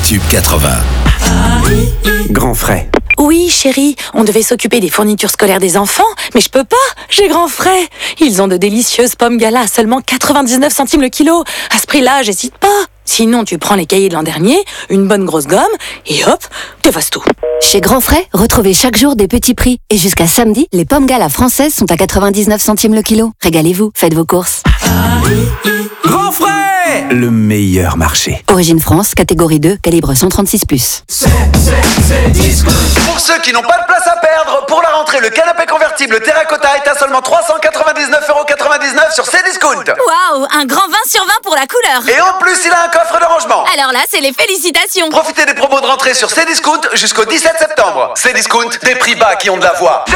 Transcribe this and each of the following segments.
Tube 80. Grand frais. Oui, chérie, on devait s'occuper des fournitures scolaires des enfants, mais je peux pas, j'ai grand frais. Ils ont de délicieuses pommes gala à seulement 99 centimes le kilo. À ce prix-là, j'hésite pas. Sinon, tu prends les cahiers de l'an dernier, une bonne grosse gomme, et hop, t'effaces tout. Chez Grand Frais, retrouvez chaque jour des petits prix. Et jusqu'à samedi, les pommes gala françaises sont à 99 centimes le kilo. Régalez-vous, faites vos courses. Grand frais, le meilleur marché. Origine France, catégorie 2, calibre 136+. Pour ceux qui n'ont pas de place à perdre, pour la rentrée, le canapé convertible Terracotta est à seulement 399,99€ sur Cdiscount. Waouh, un grand 20 sur 20 pour la couleur. Et en plus, il a un coffre de rangement. Alors là, c'est les félicitations. Profitez des promos de rentrée sur Cdiscount jusqu'au 17 septembre. Cdiscount, des prix bas qui ont de la voix.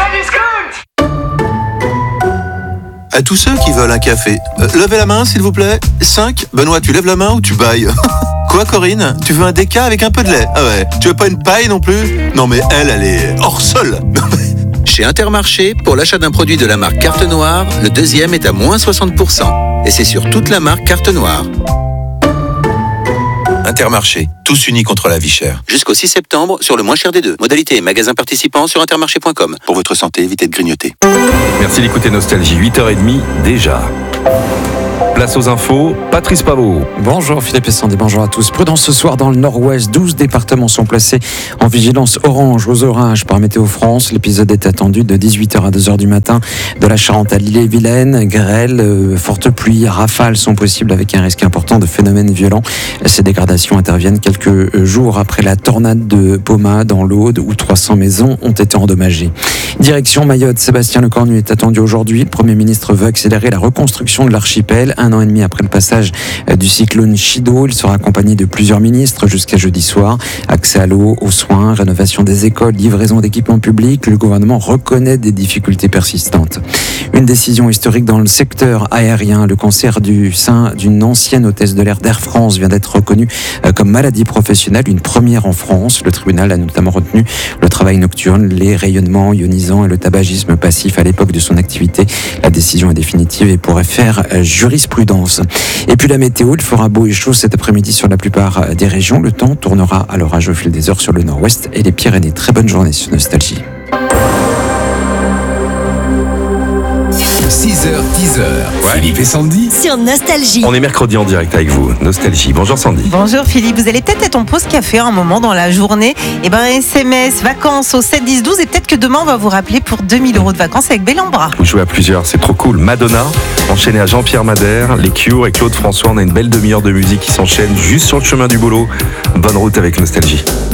À tous ceux qui veulent un café, levez la main s'il vous plaît. 5. Benoît, tu lèves la main ou tu bailles? Quoi Corinne? Tu veux un déca avec un peu de lait? Ah ouais. Tu veux pas une paille non plus? Non mais elle est hors sol. Chez Intermarché, pour l'achat d'un produit de la marque Carte Noire, le deuxième est à moins 60%. Et c'est sur toute la marque Carte Noire. Intermarché, tous unis contre la vie chère. Jusqu'au 6 septembre, sur le moins cher des deux. Modalité et magasin participant sur intermarché.com. Pour votre santé, évitez de grignoter. Merci d'écouter Nostalgie, 8h30 déjà. Place aux infos, Patrice Pavot. Bonjour Philippe et Sandy, bonjour à tous. Prudence ce soir dans le nord-ouest, 12 départements sont placés en vigilance orange aux orages par Météo France. L'épisode est attendu de 18h à 2h du matin. De la Charente à l'Ille-et-Vilaine, grêle, fortes pluies, rafales sont possibles avec un risque important de phénomènes violents. Ces dégradations interviennent quelques jours après la tornade de Poma dans l'Aude où 300 maisons ont été endommagées. Direction Mayotte, Sébastien Lecornu est attendu aujourd'hui. Le Premier ministre veut accélérer la reconstruction de l'archipel. Un an et demi après le passage du cyclone Chido, il sera accompagné de plusieurs ministres jusqu'à jeudi soir. Accès à l'eau, aux soins, rénovation des écoles, livraison d'équipements publics. Le gouvernement reconnaît des difficultés persistantes. Une décision historique dans le secteur aérien. Le cancer du sein d'une ancienne hôtesse de l'air d'Air France vient d'être reconnu comme maladie professionnelle, une première en France. Le tribunal a notamment retenu le travail nocturne, les rayonnements ionisants et le tabagisme passif à l'époque de son activité. La décision est définitive et pourrait faire jurisprudence. Et puis la météo, il fera beau et chaud cet après-midi sur la plupart des régions. Le temps tournera à l'orage au fil des heures sur le nord-ouest et les Pyrénées. Très bonne journée sur Nostalgie. 6h, 10h. Philippe et Sandy. Sur Nostalgie. On est mercredi en direct avec vous, Nostalgie. Bonjour Sandy. Bonjour Philippe, vous allez peut-être être en pause café un moment dans la journée. Et ben SMS, vacances au 7, 10, 12 et peut-être que demain on va vous rappeler pour 2000 € de vacances avec Bellambra. Vous jouez à plusieurs, c'est trop cool. Madonna, enchaîné à Jean-Pierre Madère, les Cure et Claude François. On a une belle demi-heure de musique qui s'enchaîne juste sur le chemin du boulot. Bonne route avec Nostalgie.